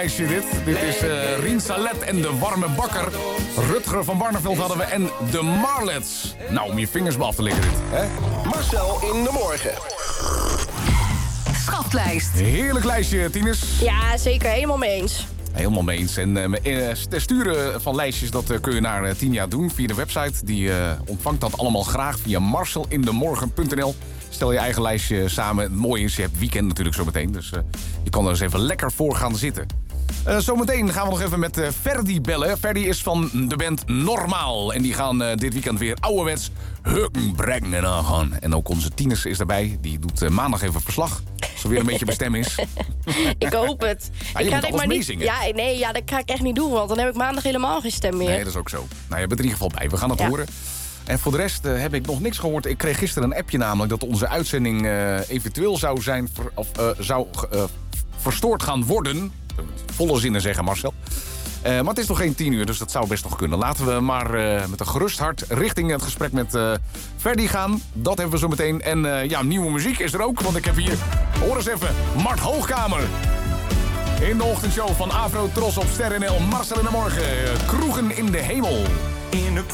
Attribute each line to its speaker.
Speaker 1: Dit is Rien Salet en de Warme Bakker. Rutger van Barneveld hadden we en de Marlets. Nou, om je vingers maar af te liggen dit. Hè?
Speaker 2: Marcel in de morgen.
Speaker 3: Schatklijst.
Speaker 1: Heerlijk lijstje, Tines.
Speaker 4: Ja, zeker. Helemaal mee eens.
Speaker 1: Helemaal mee eens. En sturen van lijstjes, dat kun je naar Tinia doen via de website. Die ontvangt dat allemaal graag via marcelindemorgen.nl. Stel je eigen lijstje samen. Het mooie is, je hebt weekend natuurlijk zo meteen. Dus je kan er eens even lekker voor gaan zitten. Zometeen gaan we nog even met Ferdy bellen. Ferdy is van de band Normaal. En die gaan dit weekend weer ouderwets Heuken brengen aan. En ook onze Tines is daarbij. Die doet maandag even verslag. Als er weer een beetje bij stem is.
Speaker 4: Ik hoop het.
Speaker 1: Je moet alles meezingen.
Speaker 4: Ja, dat ga ik echt niet doen. Want dan heb ik maandag helemaal geen stem meer.
Speaker 1: Nee, dat is ook zo. Nou, je bent er in ieder geval bij. We gaan het horen. En voor de rest heb ik nog niks gehoord. Ik kreeg gisteren een appje namelijk dat onze uitzending eventueel zou zijn verstoord gaan worden. Volle zinnen zeggen, Marcel. Maar het is nog geen 10 uur, dus dat zou best nog kunnen. Laten we maar met een gerust hart richting het gesprek met Ferdy gaan. Dat hebben we zo meteen. En nieuwe muziek is er ook, want ik heb hier... Hoor eens even, Mart Hoogkamer. In de ochtendshow van Afro Tros op Ster NL. Marcel in de morgen. Kroegen in de hemel.
Speaker 5: In de